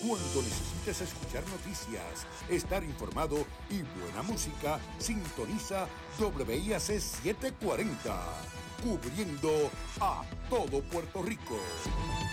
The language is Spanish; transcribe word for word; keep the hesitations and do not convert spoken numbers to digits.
Cuando necesites escuchar noticias, estar informado y buena música, sintoniza W I A C setecientos cuarenta, cubriendo a todo Puerto Rico.